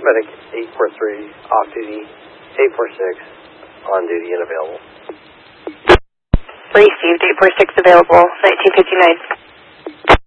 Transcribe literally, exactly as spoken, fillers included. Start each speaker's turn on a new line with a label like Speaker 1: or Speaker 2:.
Speaker 1: paramedic eight four three, off-duty, eight four six, on-duty and available.
Speaker 2: Received, eight four six available, nineteen fifty-nine.